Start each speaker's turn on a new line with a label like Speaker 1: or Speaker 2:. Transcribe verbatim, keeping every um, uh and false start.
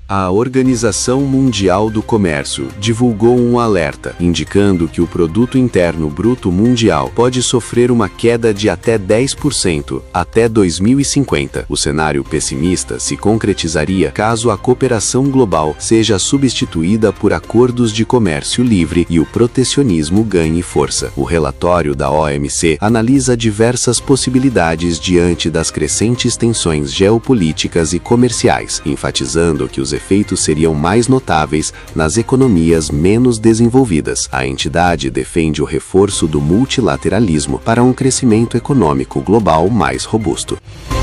Speaker 1: A Organização Mundial do Comércio divulgou um alerta, indicando que o Produto Interno Bruto Mundial pode sofrer uma queda de até dez por cento até dois mil e cinquenta. O cenário pessimista se concretizaria caso a cooperação global seja substituída por acordos de comércio livre e o protecionismo ganhe força. O relatório da O M C analisa diversas possibilidades diante das crescentes tensões geopolíticas e comerciais, enfatizando que os efeitos seriam mais notáveis nas economias menos desenvolvidas. A entidade defende o reforço do multilateralismo para um crescimento econômico global mais robusto.